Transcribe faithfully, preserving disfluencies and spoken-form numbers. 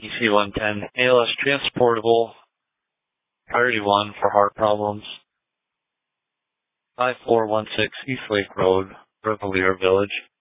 E C one ten, A L S transportable, priority one for heart problems. five four one six East Lake Road, Revalier Village.